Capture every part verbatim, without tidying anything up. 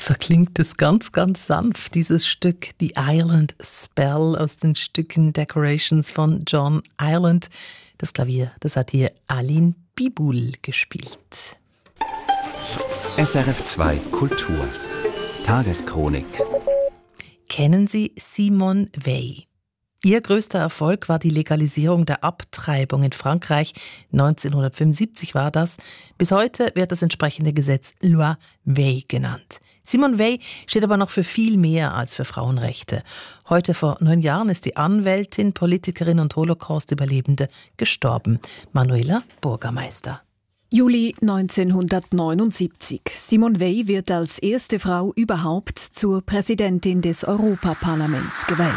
verklingt es ganz, ganz sanft, dieses Stück The Ireland Spell aus den Stücken Decorations von John Ireland. Das Klavier, das hat hier Aline Bibul gespielt. S R F zwei Kultur Tageschronik. Kennen Sie Simone Weil? Ihr größter Erfolg war die Legalisierung der Abtreibung in Frankreich. neunzehnhundertfünfundsiebzig war das. Bis heute wird das entsprechende Gesetz Loi Weil genannt. Simone Weil steht aber noch für viel mehr als für Frauenrechte. Heute vor neun Jahren ist die Anwältin, Politikerin und Holocaust-Überlebende gestorben. Manuela Burgermeister. Juli neunzehnhundertneunundsiebzig. Simone Weil wird als erste Frau überhaupt zur Präsidentin des Europaparlaments gewählt.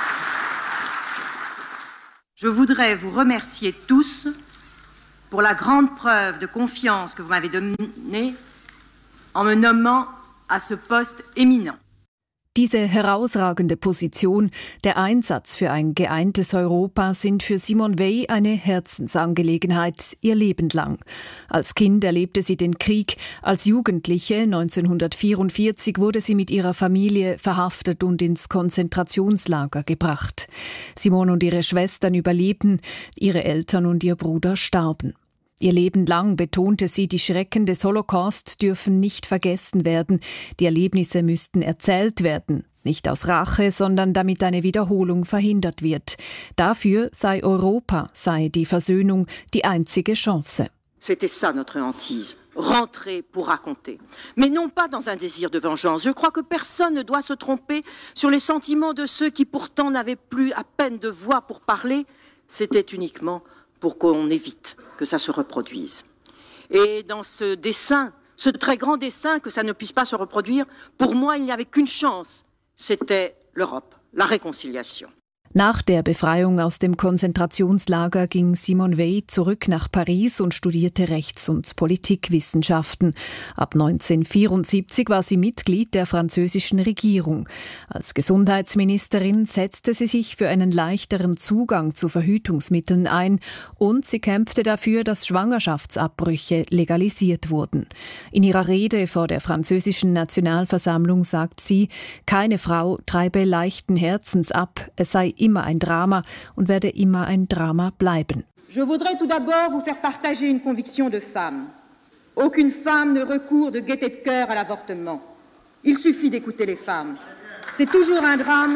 Je voudrais vous remercier tous pour la grande preuve de confiance que vous m'avez donnée en me nommant à ce poste éminent. Diese herausragende Position, der Einsatz für ein geeintes Europa sind für Simone Weil eine Herzensangelegenheit ihr Leben lang. Als Kind erlebte sie den Krieg, als Jugendliche neunzehnhundertvierundvierzig wurde sie mit ihrer Familie verhaftet und ins Konzentrationslager gebracht. Simone und ihre Schwestern überlebten, ihre Eltern und ihr Bruder starben. Ihr Leben lang betonte sie, die Schrecken des Holocaust dürfen nicht vergessen werden. Die Erlebnisse müssten erzählt werden. Nicht aus Rache, sondern damit eine Wiederholung verhindert wird. Dafür sei Europa, sei die Versöhnung die einzige Chance. C'était ça notre hantise. Rentrer pour raconter. Mais non pas dans un désir de vengeance. Je crois que personne ne doit se tromper sur les sentiments de ceux qui pourtant n'avaient plus à peine de voix pour parler. C'était uniquement pour qu'on évite que ça se reproduise. Et dans ce dessein, ce très grand dessein que ça ne puisse pas se reproduire, pour moi, il n'y avait qu'une chance. C'était l'Europe, la réconciliation. Nach der Befreiung aus dem Konzentrationslager ging Simone Weil zurück nach Paris und studierte Rechts- und Politikwissenschaften. Ab neunzehnhundertvierundsiebzig war sie Mitglied der französischen Regierung. Als Gesundheitsministerin setzte sie sich für einen leichteren Zugang zu Verhütungsmitteln ein und sie kämpfte dafür, dass Schwangerschaftsabbrüche legalisiert wurden. In ihrer Rede vor der französischen Nationalversammlung sagt sie, keine Frau treibe leichten Herzens ab, es sei immer ein Drama und werde immer ein Drama bleiben. Je voudrais tout d'abord vous faire partager une conviction de femme. Aucune femme ne recourt de gaieté de cœur à l'avortement. Il suffit d'écouter les femmes. C'est toujours un drame.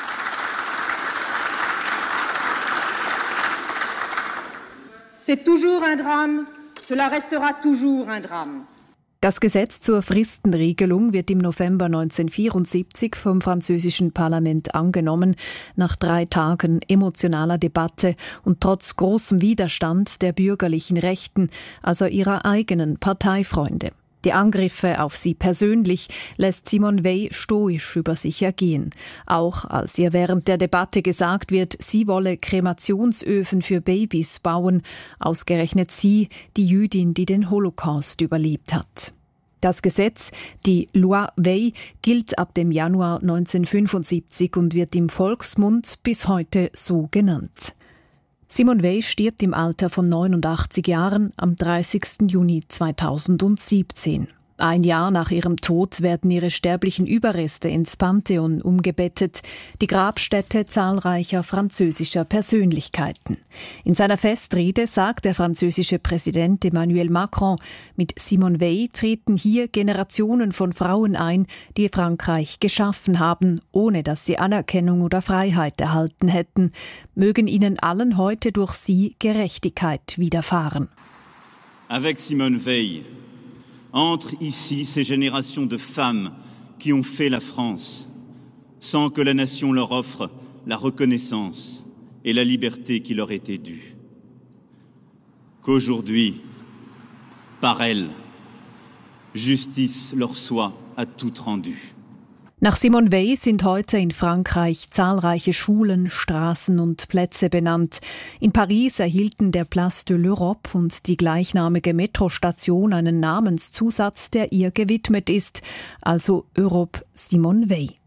C'est toujours un drame. Cela restera toujours un drame. Das Gesetz zur Fristenregelung wird im November neunzehnhundertvierundsiebzig vom französischen Parlament angenommen, nach drei Tagen emotionaler Debatte und trotz großem Widerstand der bürgerlichen Rechten, also ihrer eigenen Parteifreunde. Die Angriffe auf sie persönlich lässt Simone Weil stoisch über sich ergehen. Auch als ihr während der Debatte gesagt wird, sie wolle Kremationsöfen für Babys bauen, ausgerechnet sie, die Jüdin, die den Holocaust überlebt hat. Das Gesetz, die Loi Weil, gilt ab dem Januar neunzehnhundertfünfundsiebzig und wird im Volksmund bis heute so genannt. Simone Weil stirbt im Alter von neunundachtzig Jahren am dreißigsten Juni zweitausendsiebzehn. Ein Jahr nach ihrem Tod werden ihre sterblichen Überreste ins Pantheon umgebettet, die Grabstätte zahlreicher französischer Persönlichkeiten. In seiner Festrede sagt der französische Präsident Emmanuel Macron, mit Simone Weil treten hier Generationen von Frauen ein, die Frankreich geschaffen haben, ohne dass sie Anerkennung oder Freiheit erhalten hätten. Mögen ihnen allen heute durch sie Gerechtigkeit widerfahren. Avec Simone Weil entrent ici ces générations de femmes qui ont fait la France, sans que la nation leur offre la reconnaissance et la liberté qui leur étaient dues. Qu'aujourd'hui, par elles, justice leur soit à toute rendue. Nach Simone Weil sind heute in Frankreich zahlreiche Schulen, Straßen und Plätze benannt. In Paris erhielten der Place de l'Europe und die gleichnamige Metrostation einen Namenszusatz, der ihr gewidmet ist, also Europe Simone Weil.